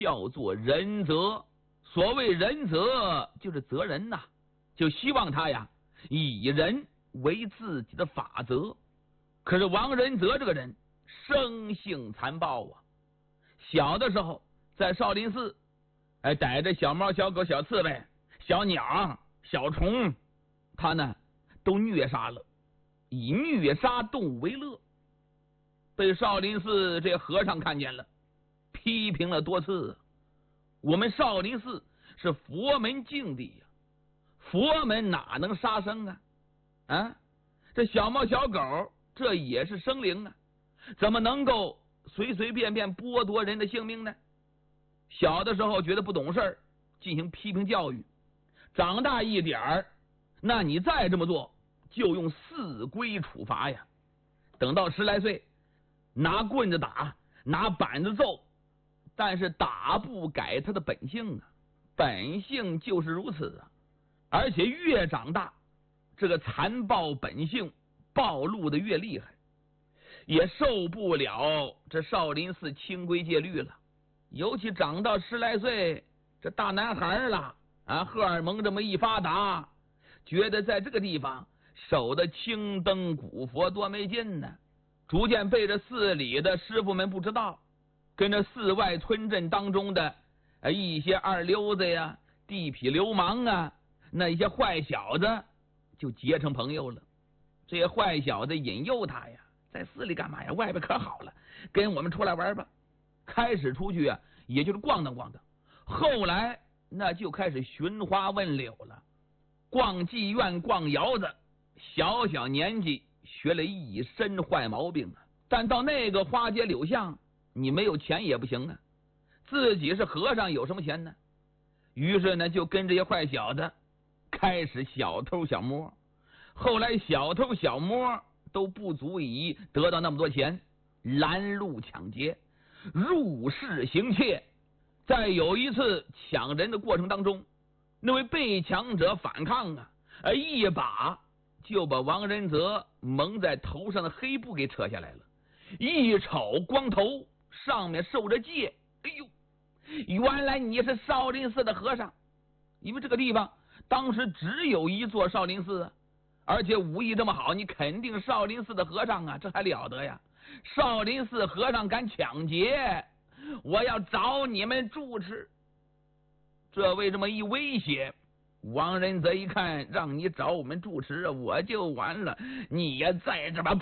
叫做仁泽。所谓仁泽，就是责人呐，就希望他呀以人为自己的法则。可是王仁泽这个人生性残暴啊，小的时候在少林寺，逮着小猫、小狗、小刺猬、小鸟、小虫，他呢都虐杀了，以虐杀动物为乐。被少林寺这和尚看见了，批评了多次。我们少林寺是佛门境地呀，佛门哪能杀生啊？这小猫小狗这也是生灵啊，怎么能够随随便便剥夺人的性命呢？小的时候觉得不懂事，进行批评教育，长大一点儿，那你再这么做就用四规处罚呀。等到10来岁，拿棍子打，拿板子揍，但是打不改他的本性啊，本性就是如此啊。而且越长大，这个残暴本性暴露的越厉害，也受不了这少林寺清规戒律了。尤其长到10来岁，这大男孩了啊，荷尔蒙这么一发达，觉得在这个地方守的青灯古佛多没劲呢，逐渐被这寺里的师傅们不知道，跟这寺外村镇当中的一些二流子呀、地痞流氓啊，那一些坏小子就结成朋友了。这些坏小子引诱他呀，在寺里干嘛呀？外边可好了，跟我们出来玩吧。开始出去啊，也就是逛荡逛荡，后来那就开始寻花问柳了，逛妓院、逛窑子。小小年纪学了一身坏毛病啊！但到那个花街柳巷，你没有钱也不行啊。自己是和尚，有什么钱呢？于是呢，就跟这些坏小子开始小偷小摸。后来小偷小摸都不足以得到那么多钱，拦路抢劫，入室行窃。在有一次抢人的过程当中，那位被抢者反抗啊，一把就把王仁泽蒙在头上的黑布给扯下来了。一瞅光头，上面受着戒，哎呦，原来你是少林寺的和尚。因为这个地方当时只有一座少林寺啊，而且武艺这么好，你肯定少林寺的和尚啊，这还了得呀！少林寺和尚敢抢劫，我要找你们住持。这为这么一威胁，王仁泽一看，让你找我们住持，我就完了。你也在这吧，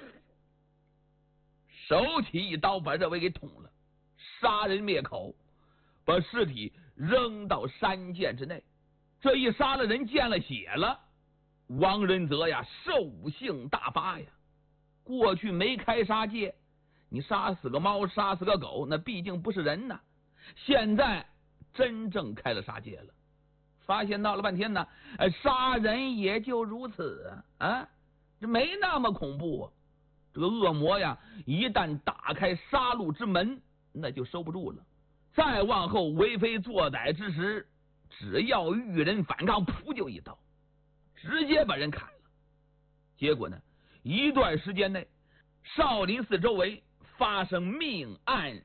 手起一刀把这位给捅了，杀人灭口，把尸体扔到山涧之内。这一杀了人，见了血了，王仁泽呀兽性大发呀。过去没开杀戒，你杀死个猫，杀死个狗，那毕竟不是人呐。现在真正开了杀戒了，发现闹了半天呢，杀人也就如此啊，这没那么恐怖啊。这个恶魔呀，一旦打开杀戮之门，那就收不住了。再往后为非作歹之时，只要遇人反抗，噗就一刀，直接把人砍了。结果呢，一段时间内，少林寺周围发生命案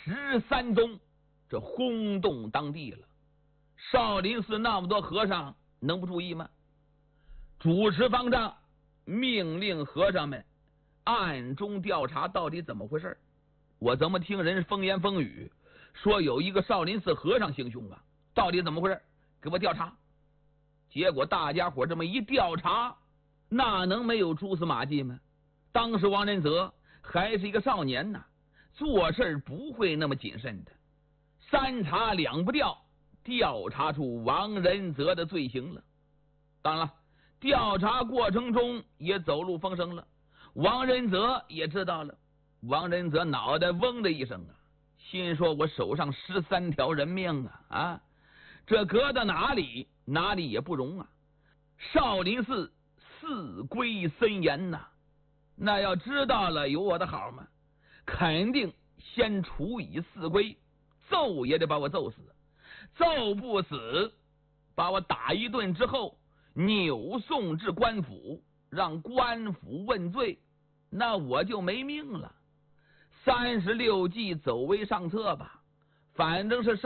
13宗，这轰动当地了。少林寺那么多和尚，能不注意吗？主持方丈命令和尚们暗中调查到底怎么回事。我怎么听人风言风语说有一个少林寺和尚行凶啊？到底怎么回事？给我调查。结果大家伙这么一调查，那能没有蛛丝马迹吗？当时王仁泽还是一个少年呢，做事不会那么谨慎的。3查2不调，调查出王仁泽的罪行了。当然了，调查过程中也走漏风声了，王仁泽也知道了。王仁泽脑袋嗡的一声啊，心说我手上13条人命啊，这搁到哪里也不容啊。少林寺四规森严呐，那要知道了有我的好吗？肯定先处以4规，揍也得把我揍死，揍不死把我打一顿之后扭送至官府，让官府问罪，那我就没命了。36计走为上策吧， 反正是